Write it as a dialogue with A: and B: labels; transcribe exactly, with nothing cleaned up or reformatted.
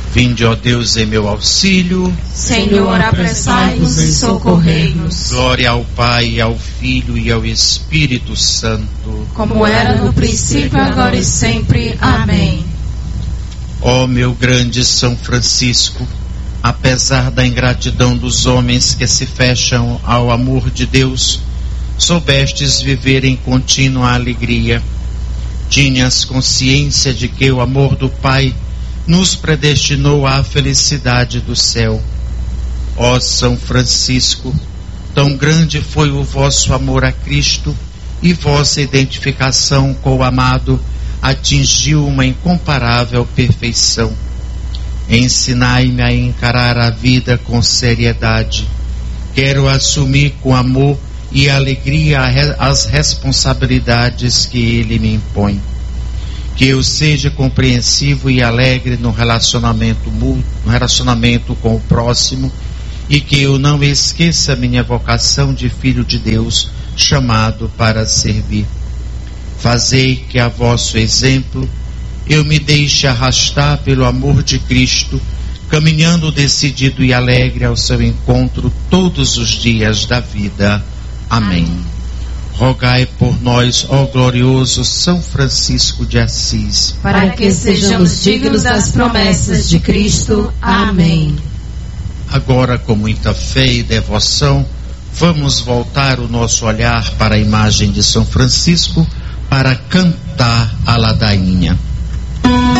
A: Vinde, ó Deus, em meu auxílio.
B: Senhor, apressai-vos e socorrei-nos.
A: Glória ao Pai, ao Filho e ao Espírito Santo.
B: Como era no princípio, agora e sempre. Amém.
A: Ó meu grande São Francisco, apesar da ingratidão dos homens que se fecham ao amor de Deus, soubestes viver em contínua alegria. Tinhas consciência de que o amor do Pai nos predestinou à felicidade do céu. Ó São Francisco, tão grande foi o vosso amor a Cristo e vossa identificação com o amado atingiu uma incomparável perfeição. Ensinai-me a encarar a vida com seriedade. Quero assumir com amor e alegria as responsabilidades que Ele me impõe. Que eu seja compreensivo e alegre no relacionamento mútuo, no relacionamento com o próximo, e que eu não esqueça minha vocação de filho de Deus, chamado para servir. Fazei que a vosso exemplo eu me deixe arrastar pelo amor de Cristo, caminhando decidido e alegre ao seu encontro todos os dias da vida. Amém. Amém. Rogai por nós, ó glorioso São Francisco de Assis,
B: para que sejamos dignos das promessas de Cristo. Amém.
A: Agora, com muita fé e devoção, vamos voltar o nosso olhar para a imagem de São Francisco para cantar a ladainha.